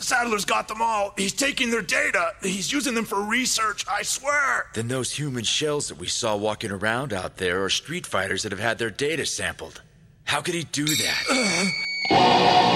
Sadler's got them all. He's taking their data. He's using them for research, I swear. Then those human shells that we saw walking around out there are street fighters that have had their data sampled. How could he do that?